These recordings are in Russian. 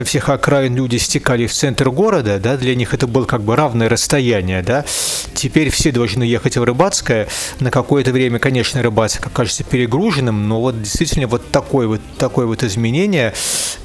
всех окраин люди стекали в центр города, да, для них это было как бы равное расстояние, да. Теперь все должны ехать в Рыбацкое. На какое-то время, конечно, Рыбацкое кажется перегруженным, но вот действительно вот такое вот изменение.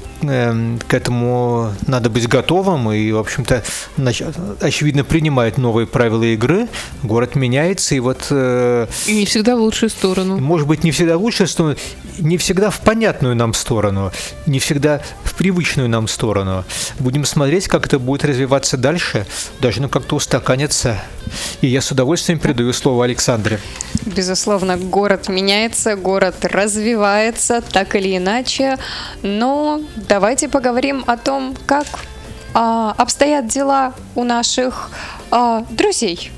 К этому надо быть готовым и, в общем-то, очевидно, принимает новые правила игры, город меняется, и вот... И не всегда в лучшую сторону. Может быть, не всегда в лучшую сторону, не всегда в понятную нам сторону, не всегда в привычную нам сторону. Будем смотреть, как это будет развиваться дальше, должно как-то устаканиться. И я с удовольствием передаю слово Александре. Безусловно, город меняется, город развивается, так или иначе, но давайте поговорим о том, как обстоят дела у наших друзей.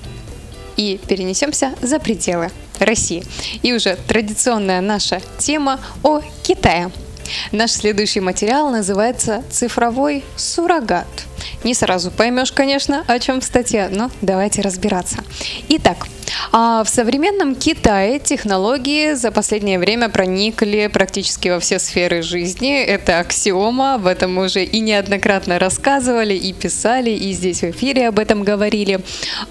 И перенесемся за пределы России. И уже традиционная наша тема о Китае. Наш следующий материал называется «Цифровой суррогат». Не сразу поймешь, конечно, о чем статья, но давайте разбираться. Итак, в современном Китае технологии за последнее время проникли практически во все сферы жизни. Это аксиома, об этом мы уже и неоднократно рассказывали, и писали, и здесь в эфире об этом говорили.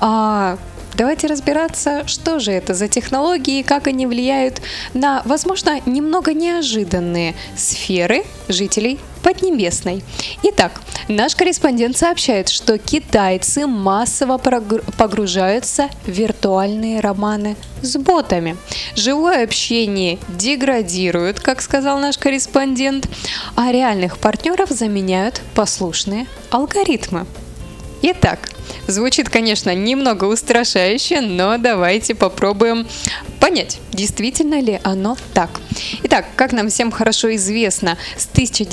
Давайте разбираться, что же это за технологии и как они влияют на, возможно, немного неожиданные сферы жителей Поднебесной. Итак, наш корреспондент сообщает, что китайцы массово погружаются в виртуальные романы с ботами. Живое общение деградирует, как сказал наш корреспондент, а реальных партнеров заменяют послушные алгоритмы. Итак, звучит, конечно, немного устрашающе, но давайте попробуем понять, действительно ли оно так. Итак, как нам всем хорошо известно, с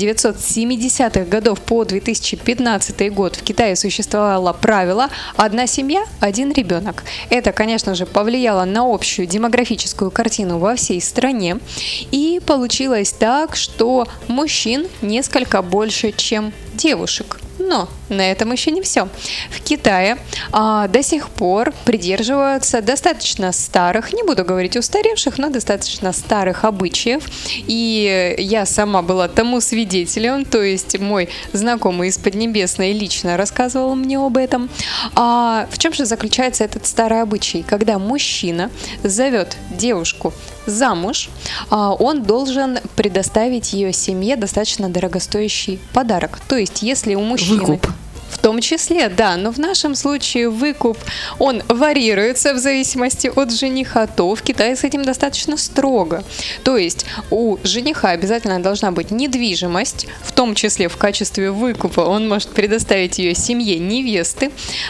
1970-х годов по 2015 год в Китае существовало правило «одна семья, один ребенок». Это, конечно же, повлияло на общую демографическую картину во всей стране. И получилось так, что мужчин несколько больше, чем девушек. Но на этом еще не все. В Китае до сих пор придерживаются достаточно старых, не буду говорить устаревших, но достаточно старых обычаев. И я сама была тому свидетелем, то есть мой знакомый из Поднебесной лично рассказывал мне об этом. В чем же заключается этот старый обычай? Когда мужчина зовет девушку замуж, он должен предоставить ее семье достаточно дорогостоящий подарок. То есть, если у мужчины... Выкуп. В том числе, да, но в нашем случае выкуп, он варьируется в зависимости от жениха, то в Китае с этим достаточно строго. То есть у жениха обязательно должна быть недвижимость, в том числе в качестве выкупа он может предоставить ее семье невесты,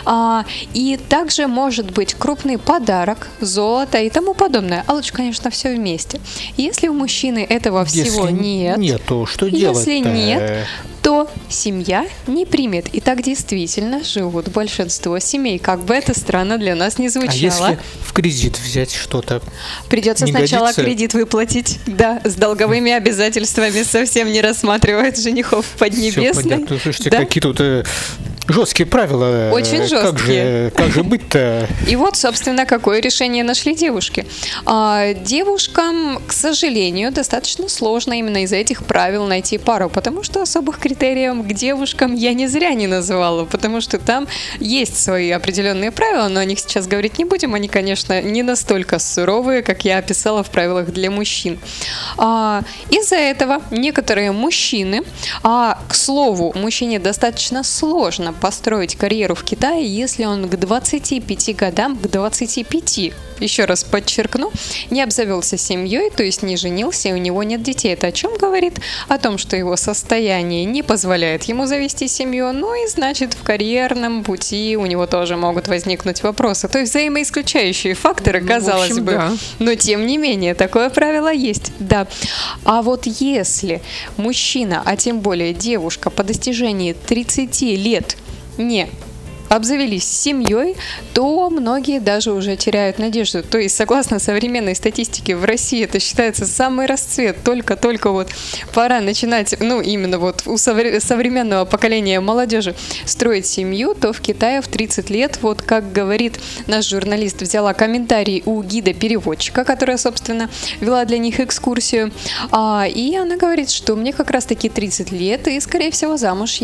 и также может быть крупный подарок, золото и тому подобное, а лучше, конечно, все вместе. Если у мужчины этого всего нет, то что делать? Если нет, то семья не примет. И так действительно живут большинство семей. Как бы это странно для нас не звучало. А если в кредит взять что-то? Придется сначала кредит выплатить. Да, с долговыми обязательствами совсем не рассматривают женихов в Поднебесной. Все понятно. Слушайте, какие тут жесткие правила. Очень жесткие. Как же быть-то? И вот, собственно, какое решение нашли девушки. Девушкам, к сожалению, достаточно сложно именно из-за этих правил найти пару, потому что особых критериев к девушкам я не зря не называла, потому что там есть свои определенные правила, но о них сейчас говорить не будем. Они, конечно, не настолько суровые, как я описала в правилах для мужчин. Из-за этого некоторые мужчины, к слову, мужчине достаточно сложно построить карьеру в Китае, если он к 25 годам, к 25, еще раз подчеркну, не обзавелся семьей, то есть не женился, и у него нет детей. Это о чем говорит? О том, что его состояние не позволяет ему завести семью, ну и значит в карьерном пути у него тоже могут возникнуть вопросы. То есть взаимоисключающие факторы, казалось бы. Да. Но тем не менее, такое правило есть, да. А вот если мужчина, а тем более девушка по достижении 30 лет не обзавелись семьей, то многие даже уже теряют надежду. То есть, согласно современной статистике, в России это считается самый расцвет. Только вот пора начинать, именно вот у современного поколения молодежи строить семью, то в Китае в 30 лет, вот как говорит наш журналист, взяла комментарий у гида-переводчика, которая, собственно, вела для них экскурсию, и она говорит, что мне как раз-таки 30 лет, и, скорее всего, замуж